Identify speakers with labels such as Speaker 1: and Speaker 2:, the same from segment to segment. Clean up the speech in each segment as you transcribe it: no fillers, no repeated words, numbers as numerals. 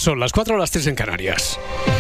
Speaker 1: Son las 4 o las 3 en Canarias.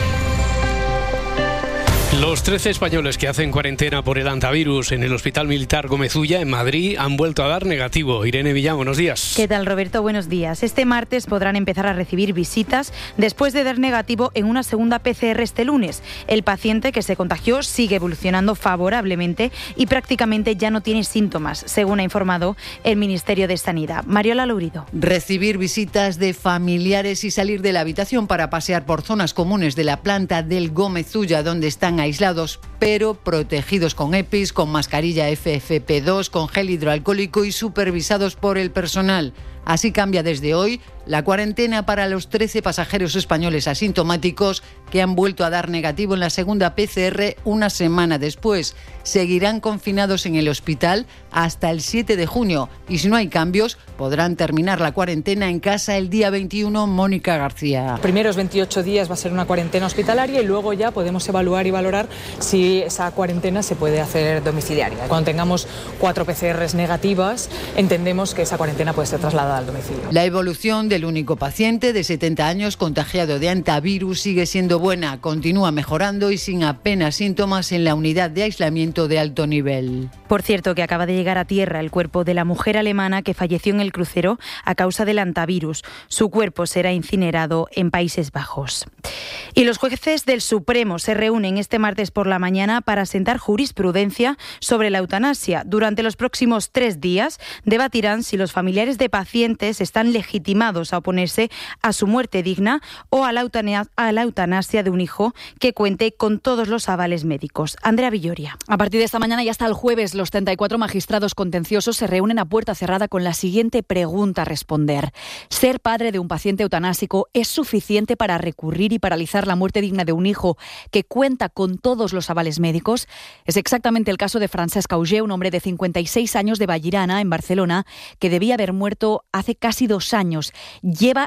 Speaker 1: Los 13 españoles que hacen cuarentena por el hantavirus en el Hospital Militar Gómez Ulla, en Madrid, han vuelto a dar negativo. Irene Villán, buenos días.
Speaker 2: ¿Qué tal, Roberto? Buenos días. Este martes podrán empezar a recibir visitas después de dar negativo en una segunda PCR este lunes. El paciente que se contagió sigue evolucionando favorablemente y prácticamente ya no tiene síntomas, según ha informado el Ministerio de Sanidad. Mariola Lourido.
Speaker 3: Recibir visitas de familiares y salir de la habitación para pasear por zonas comunes de la planta del Gómez Ulla, donde están aislados pero protegidos con EPIs, con mascarilla FFP2, con gel hidroalcohólico y supervisados por el personal. Así cambia desde hoy la cuarentena para los 13 pasajeros españoles asintomáticos que han vuelto a dar negativo en la segunda PCR una semana después. Seguirán confinados en el hospital hasta el 7 de junio y si no hay cambios podrán terminar la cuarentena en casa el día 21. Mónica García.
Speaker 4: Los primeros 28 días va a ser una cuarentena hospitalaria y luego ya podemos evaluar y valorar si esa cuarentena se puede hacer domiciliaria. Cuando tengamos 4 PCRs negativas, entendemos que esa cuarentena puede ser trasladada al domicilio.
Speaker 3: La evolución del único paciente de 70 años contagiado de hantavirus sigue siendo buena, continúa mejorando y sin apenas síntomas en la unidad de aislamiento de alto nivel.
Speaker 2: Por cierto, que acaba de llegar a tierra el cuerpo de la mujer alemana que falleció en el crucero a causa del hantavirus. Su cuerpo será incinerado en Países Bajos. Y los jueces del Supremo se reúnen este martes por la mañana para sentar jurisprudencia sobre la eutanasia. Durante los próximos 3 días debatirán si los familiares de pacientes están legitimados a oponerse a su muerte digna o a la eutanasia de un hijo que cuente con todos los avales médicos. Andrea Villoria.
Speaker 5: A partir de esta mañana y hasta el jueves, los 34 magistrados contenciosos se reúnen a puerta cerrada con la siguiente pregunta a responder. ¿Ser padre de un paciente eutanásico es suficiente para recurrir y paralizar la muerte digna de un hijo que cuenta con todos los avales médicos? Es exactamente el caso de Francesc Auger, un hombre de 56 años de Vallirana, en Barcelona, que debía haber muerto hace casi 2 años. Lleva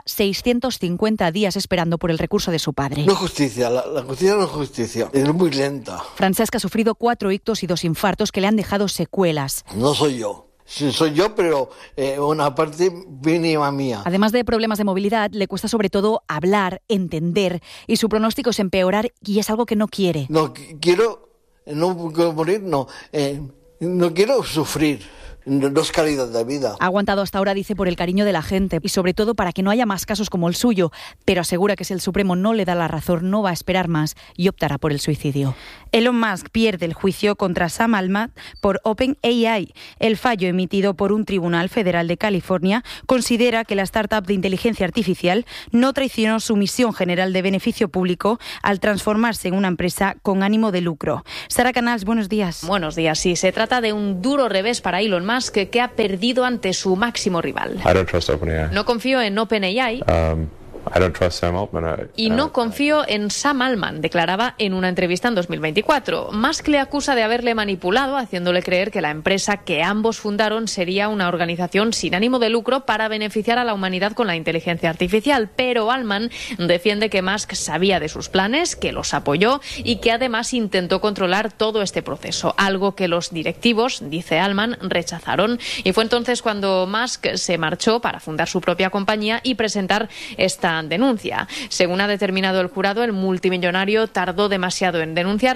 Speaker 5: 650 días esperando por el recurso de su padre.
Speaker 6: No es justicia, la justicia no es justicia, es muy lenta.
Speaker 5: Francesc ha sufrido 4 ictus y 2 infartos que le han dejado secuelas.
Speaker 6: No soy yo. Sí, soy yo, pero una parte mínima mía.
Speaker 5: Además de problemas de movilidad, le cuesta sobre todo hablar, entender, y su pronóstico es empeorar y es algo que no quiere.
Speaker 6: No quiero morir, no quiero sufrir. No es calidad de vida.
Speaker 5: Ha aguantado hasta ahora, dice, por el cariño de la gente y sobre todo para que no haya más casos como el suyo, pero asegura que si el Supremo no le da la razón no va a esperar más y optará por el suicidio.
Speaker 2: Elon Musk pierde el juicio contra Sam Altman por OpenAI. El fallo emitido por un tribunal federal de California considera que la startup de inteligencia artificial no traicionó su misión general de beneficio público al transformarse en una empresa con ánimo de lucro. Sara Canals, buenos días.
Speaker 7: Buenos días. Sí, se trata de un duro revés para Elon Musk, que ha perdido ante su máximo rival. No confío en OpenAI. Y no confío en Sam Altman, declaraba en una entrevista en 2024. Musk le acusa de haberle manipulado, haciéndole creer que la empresa que ambos fundaron sería una organización sin ánimo de lucro para beneficiar a la humanidad con la inteligencia artificial. Pero Altman defiende que Musk sabía de sus planes, que los apoyó y que además intentó controlar todo este proceso, algo que los directivos, dice Altman, rechazaron. Y fue entonces cuando Musk se marchó para fundar su propia compañía y presentar esta denuncia. Según ha determinado el jurado, el multimillonario tardó demasiado en denunciar